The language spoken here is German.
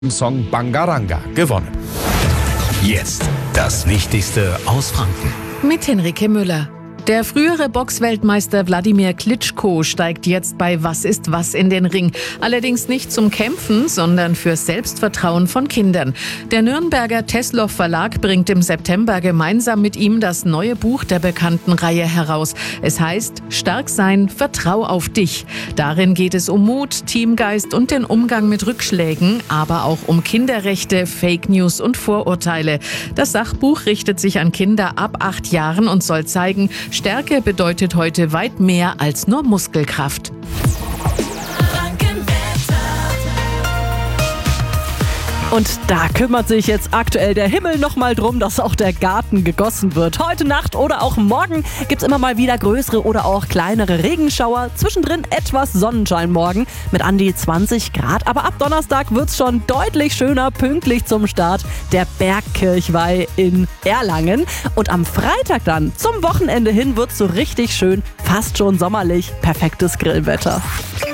Song Bangaranga gewonnen. Jetzt das Wichtigste aus Franken. Mit Henrike Müller. Der frühere Boxweltmeister Wladimir Klitschko steigt jetzt bei Was ist was in den Ring. Allerdings nicht zum Kämpfen, sondern für Selbstvertrauen von Kindern. Der Nürnberger Teslow Verlag bringt im September gemeinsam mit ihm das neue Buch der bekannten Reihe heraus. Es heißt Stark sein, vertrau auf dich. Darin geht es um Mut, Teamgeist und den Umgang mit Rückschlägen, aber auch um Kinderrechte, Fake News und Vorurteile. Das Sachbuch richtet sich an Kinder ab 8 Jahren und soll zeigen, Stärke bedeutet heute weit mehr als nur Muskelkraft. Und da kümmert sich jetzt aktuell der Himmel nochmal drum, dass auch der Garten gegossen wird. Heute Nacht oder auch morgen gibt's immer mal wieder größere oder auch kleinere Regenschauer. Zwischendrin etwas Sonnenschein morgen mit an die 20 Grad. Aber ab Donnerstag wird's schon deutlich schöner, pünktlich zum Start der Bergkirchweih in Erlangen. Und am Freitag dann, zum Wochenende hin, wird's so richtig schön, fast schon sommerlich, perfektes Grillwetter.